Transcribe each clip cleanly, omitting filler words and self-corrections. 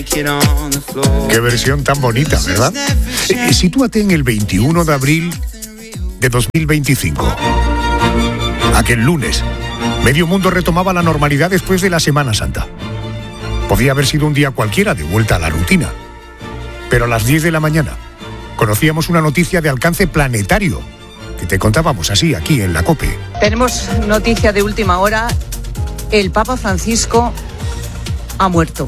Qué versión tan bonita, ¿verdad? Sitúate en el 21 de abril de 2025. Aquel lunes, medio mundo retomaba la normalidad después de la Semana Santa. Podía haber sido un día cualquiera de vuelta a la rutina. Pero a las 10 de la mañana conocíamos una noticia de alcance planetario que te contábamos así aquí en la COPE. Tenemos noticia de última hora. El Papa Francisco ha muerto.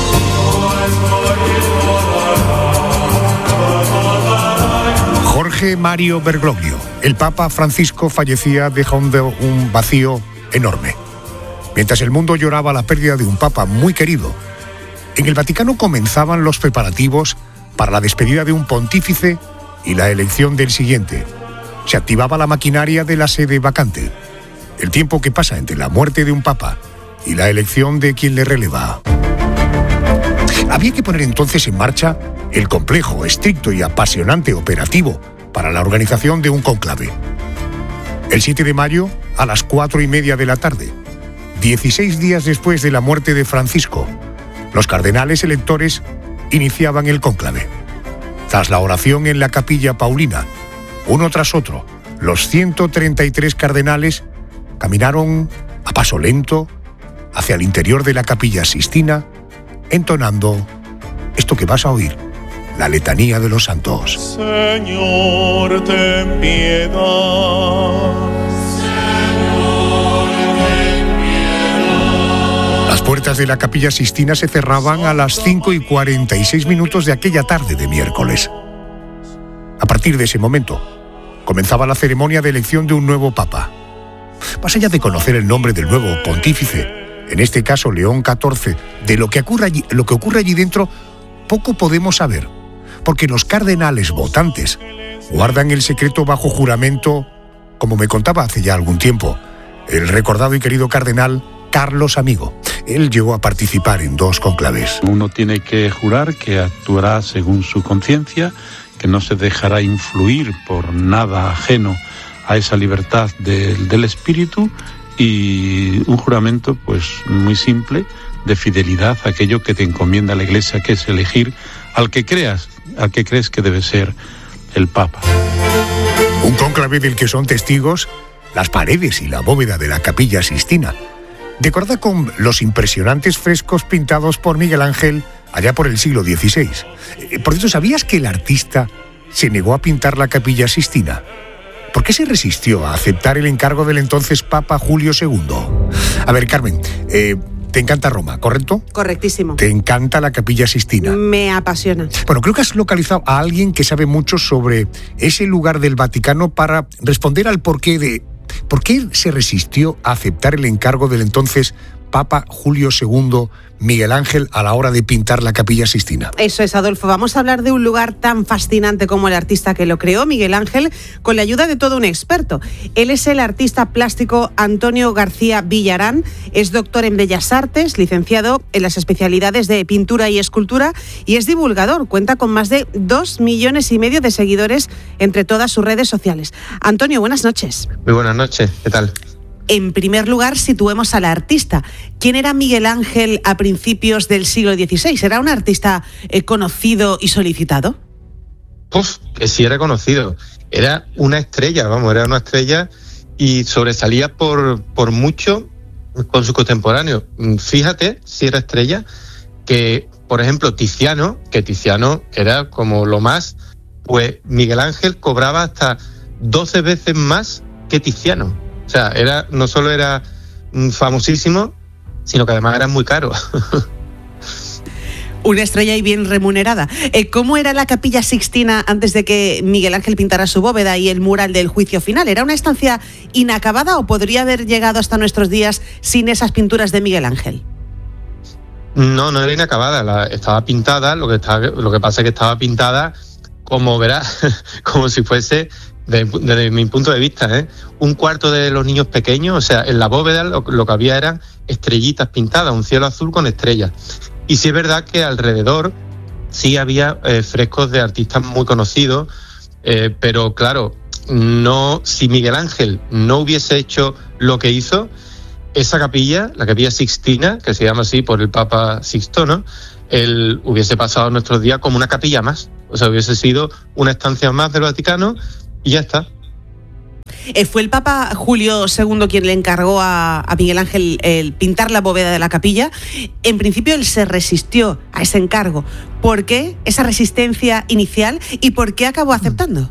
Jorge Mario Bergoglio, el Papa Francisco, fallecía dejando un vacío enorme. Mientras el mundo lloraba la pérdida de un Papa muy querido, en el Vaticano comenzaban los preparativos para la despedida de un pontífice y la elección del siguiente. Se activaba la maquinaria de la sede vacante. El tiempo que pasa entre la muerte de un Papa y la elección de quien le releva. Había que poner entonces en marcha el complejo, estricto y apasionante operativo para la organización de un cónclave. El 7 de mayo, a las 4:30 de la tarde, 16 días después de la muerte de Francisco, los cardenales electores iniciaban el cónclave. Tras la oración en la Capilla Paulina, uno tras otro, los 133 cardenales caminaron a paso lento hacia el interior de la Capilla Sixtina, entonando esto que vas a oír, la letanía de los santos. Señor, ten piedad. Señor, ten piedad. Las puertas de la Capilla Sixtina se cerraban a las 5:46 de aquella tarde de miércoles. A partir de ese momento, comenzaba la ceremonia de elección de un nuevo Papa. Más allá de conocer el nombre del nuevo pontífice, en este caso León XIV, de lo que ocurre allí dentro, poco podemos saber, porque los cardenales votantes guardan el secreto bajo juramento, como me contaba hace ya algún tiempo el recordado y querido cardenal Carlos Amigo. Él llegó a participar en 2 conclaves. Uno tiene que jurar que actuará según su conciencia, que no se dejará influir por nada ajeno a esa libertad del espíritu, y un juramento pues muy simple de fidelidad a aquello que te encomienda la Iglesia, que es elegir al que crees que debe ser el Papa. Un cónclave del que son testigos las paredes y la bóveda de la Capilla Sixtina, decorada con los impresionantes frescos pintados por Miguel Ángel allá por el siglo XVI. Por cierto, ¿sabías que el artista se negó a pintar la Capilla Sixtina? ¿Por qué se resistió a aceptar el encargo del entonces Papa Julio II? A ver, Carmen, te encanta Roma, ¿correcto? Correctísimo. ¿Te encanta la Capilla Sixtina? Me apasiona. Bueno, creo que has localizado a alguien que sabe mucho sobre ese lugar del Vaticano para responder al porqué de... ¿Por qué se resistió a aceptar el encargo del entonces Papa Julio II, Miguel Ángel, a la hora de pintar la Capilla Sixtina? Eso es, Adolfo. Vamos a hablar de un lugar tan fascinante como el artista que lo creó, Miguel Ángel, con la ayuda de todo un experto. Él es el artista plástico Antonio García Villarán, es doctor en Bellas Artes, licenciado en las especialidades de pintura y escultura y es divulgador. Cuenta con más de 2,5 millones de seguidores entre todas sus redes sociales. Antonio, buenas noches. Muy buenas noches, ¿qué tal? En primer lugar, situemos al artista. ¿Quién era Miguel Ángel a principios del siglo XVI? ¿Era un artista conocido y solicitado? Que sí era conocido. Era una estrella, era una estrella y sobresalía por mucho con sus contemporáneos. Fíjate, si era estrella, que, por ejemplo, Tiziano era como lo más, pues Miguel Ángel cobraba hasta 12 veces más que Tiziano. O sea, no solo era famosísimo, sino que además era muy caro. Una estrella y bien remunerada. ¿Cómo era la Capilla Sixtina antes de que Miguel Ángel pintara su bóveda y el mural del Juicio Final? ¿Era una estancia inacabada o podría haber llegado hasta nuestros días sin esas pinturas de Miguel Ángel? No era inacabada, estaba pintada, lo que pasa es que estaba pintada, como verás, como si fuese... Desde mi punto de vista, un cuarto de los niños pequeños, o sea, en la bóveda lo que había eran estrellitas pintadas, un cielo azul con estrellas. Y sí es verdad que alrededor sí había frescos de artistas muy conocidos, pero claro, si Miguel Ángel no hubiese hecho lo que hizo, esa capilla, la Capilla Sixtina, que se llama así por el Papa Sixto, ¿no? él hubiese pasado nuestros días como una capilla más. O sea, hubiese sido una estancia más del Vaticano y ya está. Fue el Papa Julio II quien le encargó a Miguel Ángel el pintar la bóveda de la capilla. En principio él se resistió a ese encargo. ¿Por qué esa resistencia inicial y por qué acabó aceptando?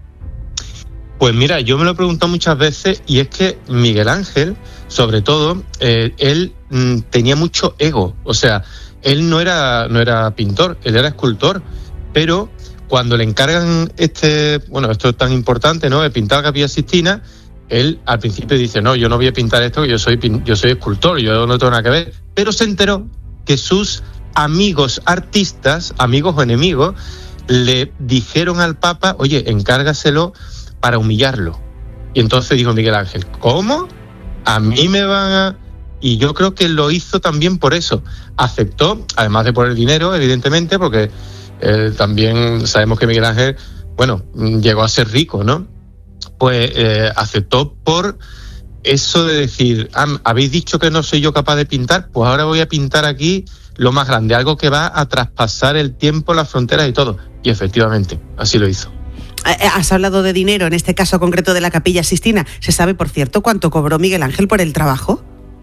Pues mira, yo me lo he preguntado muchas veces y es que Miguel Ángel, sobre todo, él tenía mucho ego. O sea, él no era pintor, él era escultor, pero cuando le encargan esto es tan importante, ¿no?, de pintar la Capilla Sixtina, él al principio dice, no, yo no voy a pintar esto, que yo soy escultor, yo no tengo nada que ver. Pero se enteró que sus amigos artistas, amigos o enemigos, le dijeron al Papa, oye, encárgaselo para humillarlo. Y entonces dijo Miguel Ángel, ¿cómo? ¿A mí me van a...? Y yo creo que lo hizo también por eso. Aceptó, además de por el dinero, evidentemente, porque también sabemos que Miguel Ángel, llegó a ser rico, ¿no? Pues aceptó por eso de decir, habéis dicho que no soy yo capaz de pintar, pues ahora voy a pintar aquí lo más grande, algo que va a traspasar el tiempo, las fronteras y todo. Y efectivamente, así lo hizo. Has hablado de dinero, en este caso concreto de la Capilla Sixtina. ¿Se sabe, por cierto, cuánto cobró Miguel Ángel por el trabajo?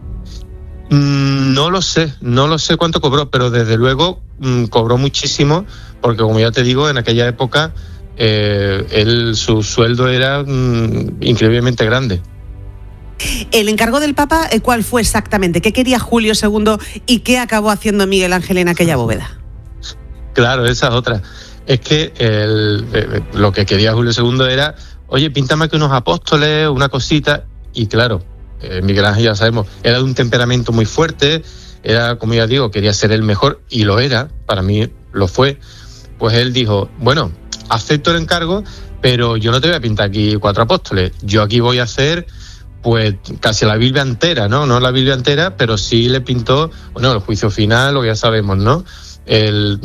No lo sé cuánto cobró, pero desde luego cobró muchísimo, porque como ya te digo, en aquella época su sueldo era increíblemente grande. El encargo del Papa, ¿cuál fue exactamente? ¿Qué quería Julio II y qué acabó haciendo Miguel Ángel en aquella bóveda? Claro, esa es otra. Es que lo que quería Julio II era, oye, píntame aquí unos apóstoles, una cosita, y claro, Miguel Ángel, ya sabemos, era de un temperamento muy fuerte, era, como ya digo, quería ser el mejor, y lo era, para mí lo fue. Pues él dijo, bueno, acepto el encargo, pero yo no te voy a pintar aquí 4 apóstoles, yo aquí voy a hacer pues casi la Biblia entera, ¿no? No la Biblia entera, pero sí le pintó, el juicio final, lo que ya sabemos, ¿no? El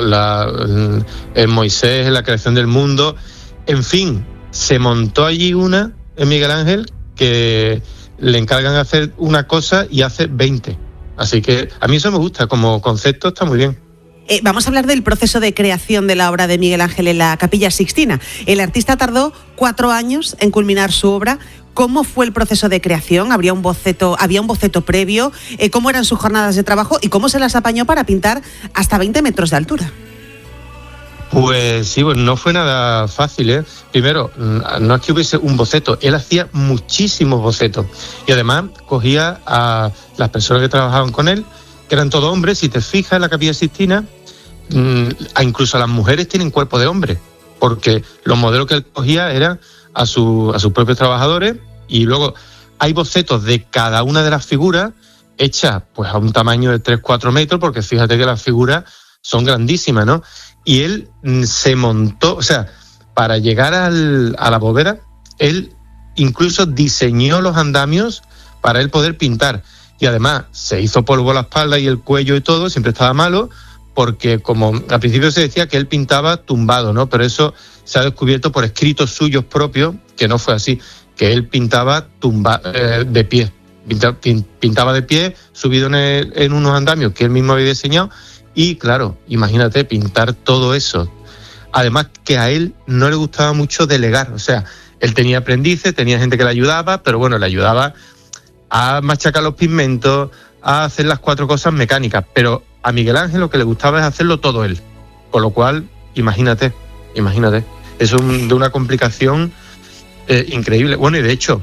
Moisés, la creación del mundo, en fin, se montó allí en Miguel Ángel, que le encargan hacer una cosa y hace 20. Así que a mí eso me gusta, como concepto está muy bien. Vamos a hablar del proceso de creación de la obra de Miguel Ángel en la Capilla Sixtina. El artista tardó 4 años en culminar su obra. ¿Cómo fue el proceso de creación? ¿Había un boceto previo? ¿Cómo eran sus jornadas de trabajo? ¿Y cómo se las apañó para pintar hasta 20 metros de altura? Pues sí, no fue nada fácil, ¿eh? Primero, no es que hubiese un boceto, él hacía muchísimos bocetos. Y además cogía a las personas que trabajaban con él, que eran todos hombres. Si te fijas en la Capilla Sixtina, incluso las mujeres tienen cuerpo de hombre, porque los modelos que él cogía eran a sus propios trabajadores, y luego hay bocetos de cada una de las figuras hechas pues a un tamaño de 3-4 metros, porque fíjate que las figuras son grandísimas, ¿no? Y él se montó, o sea, para llegar a la bóveda, él incluso diseñó los andamios para él poder pintar, y además se hizo polvo a la espalda y el cuello y todo, siempre estaba malo, porque como al principio se decía que él pintaba tumbado, ¿no? Pero eso se ha descubierto por escritos suyos propios, que no fue así, que él pintaba de pie, pintaba de pie, subido en unos andamios que él mismo había diseñado. Y claro, imagínate pintar todo eso. Además que a él no le gustaba mucho delegar, o sea, él tenía aprendices, tenía gente que le ayudaba, pero le ayudaba a machacar los pigmentos, a hacer las 4 cosas mecánicas, pero a Miguel Ángel lo que le gustaba es hacerlo todo él, con lo cual, imagínate, es de una complicación increíble. Y de hecho,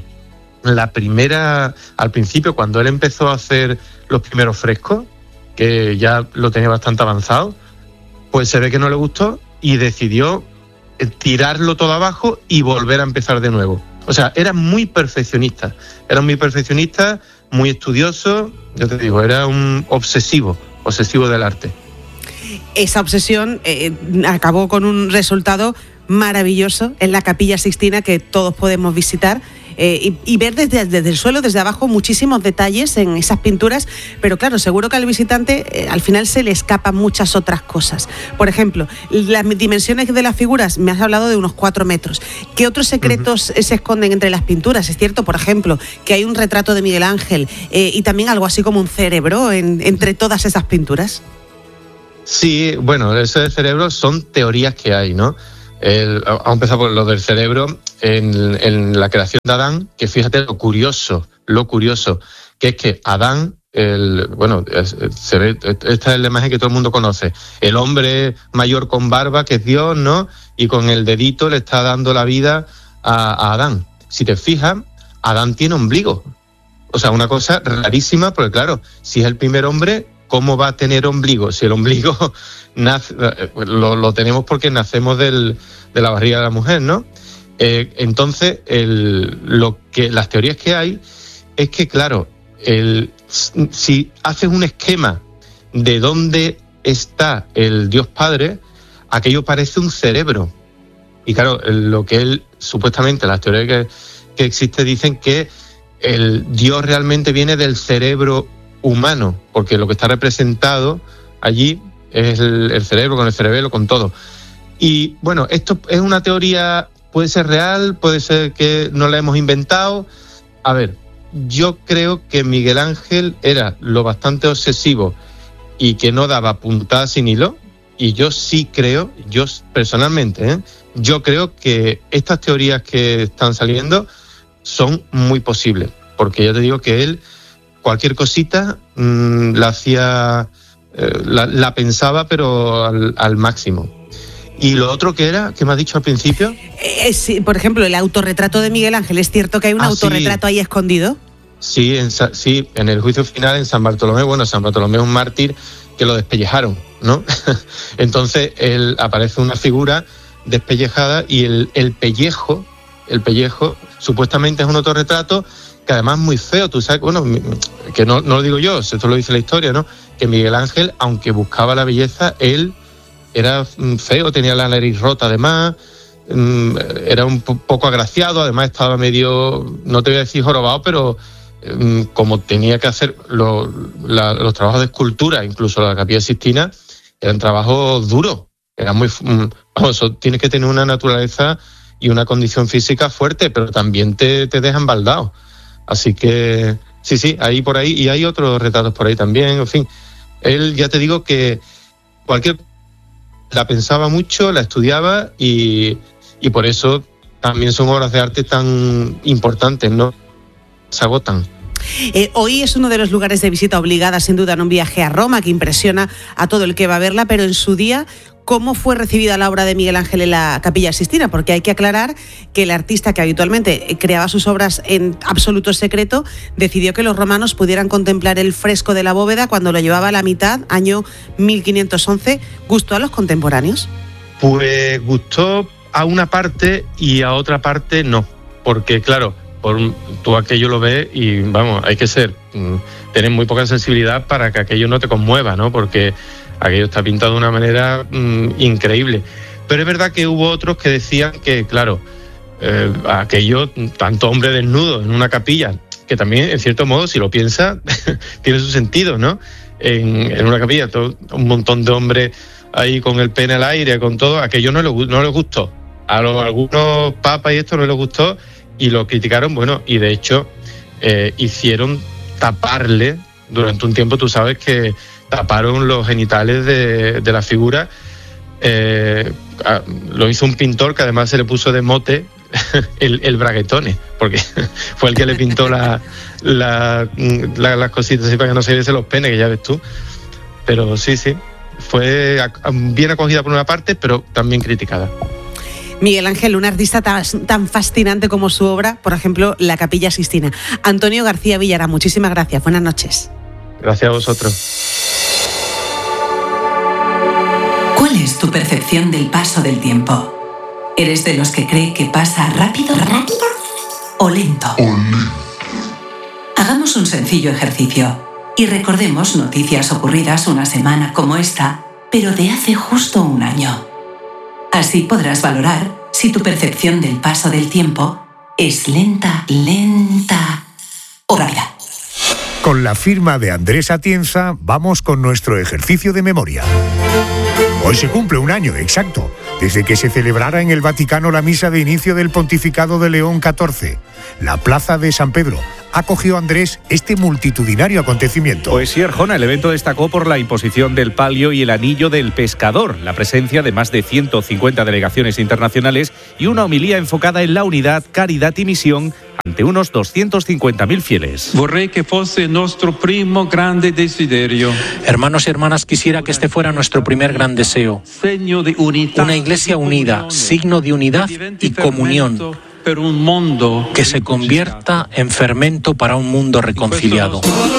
al principio, cuando él empezó a hacer los primeros frescos, que ya lo tenía bastante avanzado, pues se ve que no le gustó y decidió tirarlo todo abajo y volver a empezar de nuevo. O sea, era muy perfeccionista, muy estudioso, yo te digo, era un obsesivo del arte. Esa obsesión acabó con un resultado maravilloso en la Capilla Sixtina que todos podemos visitar y ver desde el suelo, desde abajo, muchísimos detalles en esas pinturas, pero claro, seguro que al visitante al final se le escapan muchas otras cosas. Por ejemplo, las dimensiones de las figuras, me has hablado de unos 4 metros. ¿Qué otros secretos se esconden entre las pinturas? Es cierto, por ejemplo, que hay un retrato de Miguel Ángel y también algo así como un cerebro entre todas esas pinturas. Sí, bueno, eso del cerebro son teorías que hay, ¿no? Vamos a empezar por lo del cerebro en la creación de Adán, que fíjate lo curioso, que es que Adán, se ve, esta es la imagen que todo el mundo conoce, el hombre mayor con barba, que es Dios, ¿no? Y con el dedito le está dando la vida a Adán. Si te fijas, Adán tiene ombligo. O sea, una cosa rarísima, porque claro, si es el primer hombre, ¿cómo va a tener ombligo? Si el ombligo nace, lo tenemos porque nacemos de la barriga de la mujer, ¿no? Entonces, las teorías que hay es que, claro, si haces un esquema de dónde está el Dios Padre, aquello parece un cerebro. Y claro, lo que él, supuestamente, las teorías que existen dicen que el Dios realmente viene del cerebro humano, porque lo que está representado allí es el cerebro, con el cerebelo, con todo. Y bueno, esto es una teoría, puede ser real, puede ser que no la hemos inventado. A ver, yo creo que Miguel Ángel era lo bastante obsesivo y que no daba puntada sin hilo, y yo sí creo, yo personalmente, yo creo que estas teorías que están saliendo son muy posibles, porque ya te digo que él cualquier cosita la hacía, la pensaba, pero al máximo. Y lo otro que me has dicho al principio. Sí, por ejemplo, el autorretrato de Miguel Ángel, ¿es cierto que hay un autorretrato ahí escondido? Sí, en el juicio final en San Bartolomé. Bueno, San Bartolomé es un mártir que lo despellejaron, ¿no? Entonces aparece una figura despellejada y el pellejo supuestamente es un autorretrato que además es muy feo. Tú sabes, bueno, que no lo digo yo, esto lo dice la historia, ¿no? Que Miguel Ángel, aunque buscaba la belleza, él era feo, tenía la nariz rota además, era un poco agraciado, además estaba medio, no te voy a decir jorobado, pero como tenía que hacer los trabajos de escultura, incluso la Capilla Sixtina, eran trabajos duros, eran muy, eso tienes que tener una naturaleza y una condición física fuerte, pero también te dejan baldado. Así que sí, ahí por ahí, y hay otros retratos por ahí también, en fin. Él, ya te digo que la pensaba mucho, la estudiaba y por eso también son obras de arte tan importantes, ¿no? Se agotan. Hoy es uno de los lugares de visita obligada, sin duda, en un viaje a Roma, que impresiona a todo el que va a verla, pero en su día, ¿cómo fue recibida la obra de Miguel Ángel en la Capilla Sixtina? Porque hay que aclarar que el artista, que habitualmente creaba sus obras en absoluto secreto, decidió que los romanos pudieran contemplar el fresco de la bóveda cuando lo llevaba a la mitad, año 1511. ¿Gustó a los contemporáneos? Pues gustó a una parte y a otra parte no, porque claro, tú aquello lo ves y vamos, hay que tener muy poca sensibilidad para que aquello no te conmueva, ¿no? Porque aquello está pintado de una manera increíble. Pero es verdad que hubo otros que decían que, claro, aquello, tanto hombre desnudo en una capilla, que también, en cierto modo, si lo piensas, tiene su sentido, ¿no? En una capilla, un montón de hombres ahí con el pene al aire, con todo, aquello no les gustó. A algunos papas y esto no les gustó y lo criticaron, bueno, y de hecho hicieron taparle durante un tiempo, tú sabes que taparon los genitales de la figura. Lo hizo un pintor que además se le puso de mote el braguetone, porque fue el que le pintó las cositas así para que no se viesen los penes, que ya ves tú. Pero sí, fue bien acogida por una parte, pero también criticada. Miguel Ángel, un artista tan fascinante como su obra, por ejemplo, la Capilla Sixtina. Antonio García Villarán, muchísimas gracias. Buenas noches. Gracias a vosotros. ¿Cuál es tu percepción del paso del tiempo? ¿Eres de los que cree que pasa rápido o lento? Hagamos un sencillo ejercicio y recordemos noticias ocurridas una semana como esta, pero de hace justo un año. Así podrás valorar si tu percepción del paso del tiempo es lenta o rápida. Con la firma de Andrés Atienza, vamos con nuestro ejercicio de memoria. Hoy se cumple un año exacto desde que se celebrara en el Vaticano la misa de inicio del pontificado de León XIV. La plaza de San Pedro, acogió Andrés este multitudinario acontecimiento. Pues sí, Arjona, el evento destacó por la imposición del palio y el anillo del pescador, la presencia de más de 150 delegaciones internacionales y una homilía enfocada en la unidad, caridad y misión ante unos 250.000 fieles. Vorrei che fosse nostro primo grande desiderio. Hermanos y hermanas, quisiera que este fuera nuestro primer gran deseo. Una iglesia unida, signo de unidad y comunión, que se convierta en fermento para un mundo reconciliado.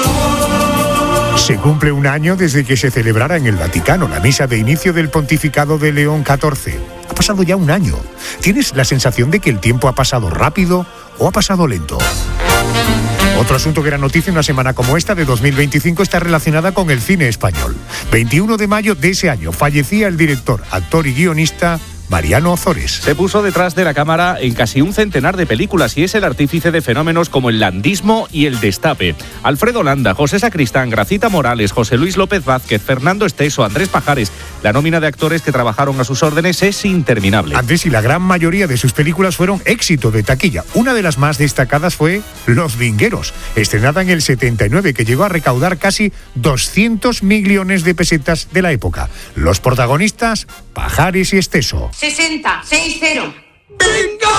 Se cumple un año desde que se celebrara en el Vaticano la misa de inicio del pontificado de León XIV. Ha pasado ya un año. ¿Tienes la sensación de que el tiempo ha pasado rápido o ha pasado lento? Otro asunto que era noticia una semana como esta de 2025 está relacionada con el cine español. 21 de mayo de ese año fallecía el director, actor y guionista Mariano Ozores. Se puso detrás de la cámara en casi un centenar de películas y es el artífice de fenómenos como el landismo y el destape. Alfredo Landa, José Sacristán, Gracita Morales, José Luis López Vázquez, Fernando Esteso, Andrés Pajares. La nómina de actores que trabajaron a sus órdenes es interminable. Andrés y la gran mayoría de sus películas fueron éxito de taquilla. Una de las más destacadas fue Los Vingueros, estrenada en el 79, que llegó a recaudar casi 200 millones de pesetas de la época. Los protagonistas, Pajares y Esteso. 60, 6-0. ¡Bingo!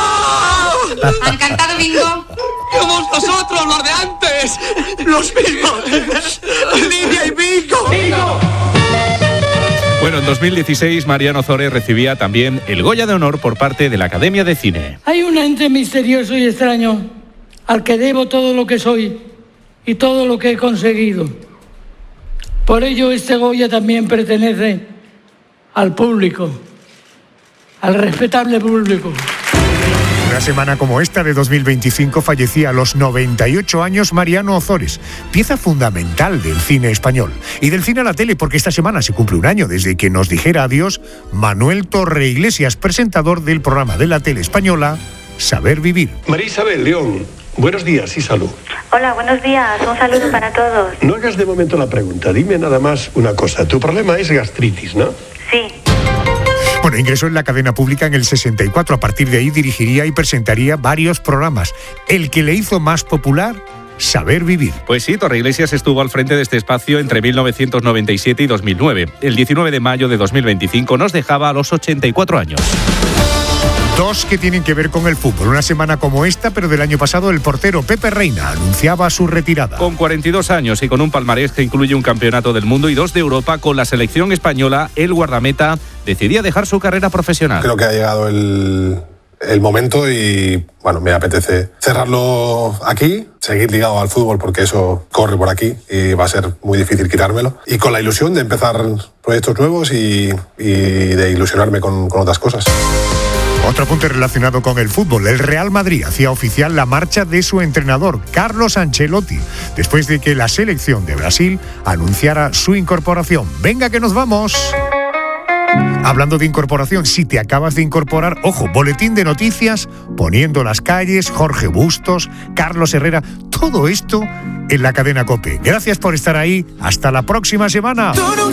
¿Han cantado bingo? ¡Somos nosotros, los de antes! ¡Los mismos! ¡Lidia y Bingo! ¡Bingo! Bueno, en 2016 Mariano Ozores recibía también el Goya de Honor por parte de la Academia de Cine. Hay un ente misterioso y extraño al que debo todo lo que soy y todo lo que he conseguido. Por ello este Goya también pertenece al público, al respetable público. Una semana como esta de 2025 fallecía a los 98 años Mariano Ozores, pieza fundamental del cine español y del cine a la tele, porque esta semana se cumple un año desde que nos dijera adiós Manuel Torreiglesias, presentador del programa de la tele española Saber Vivir. María Isabel León, buenos días y salud. Hola, buenos días, un saludo para todos. No hagas de momento la pregunta, dime nada más una cosa. Tu problema es gastritis, ¿no? Sí. Bueno, ingresó en la cadena pública en el 64. A partir de ahí dirigiría y presentaría varios programas. El que le hizo más popular, Saber Vivir. Pues sí, Torreiglesias estuvo al frente de este espacio entre 1997 y 2009. El 19 de mayo de 2025 nos dejaba a los 84 años. Dos que tienen que ver con el fútbol. Una semana como esta, pero del año pasado, el portero Pepe Reina anunciaba su retirada. Con 42 años y con un palmarés que incluye un campeonato del mundo y 2 de Europa con la selección española, el guardameta decidía dejar su carrera profesional. Creo que ha llegado el momento y, bueno, me apetece cerrarlo aquí, seguir ligado al fútbol porque eso corre por aquí y va a ser muy difícil quitármelo. Y con la ilusión de empezar proyectos nuevos y de ilusionarme con otras cosas. Otro punto relacionado con el fútbol. El Real Madrid hacía oficial la marcha de su entrenador, Carlos Ancelotti, después de que la selección de Brasil anunciara su incorporación. ¡Venga que nos vamos! Hablando de incorporación, si te acabas de incorporar, ojo, boletín de noticias, Poniendo las calles, Jorge Bustos, Carlos Herrera, todo esto en la cadena COPE. Gracias por estar ahí. Hasta la próxima semana.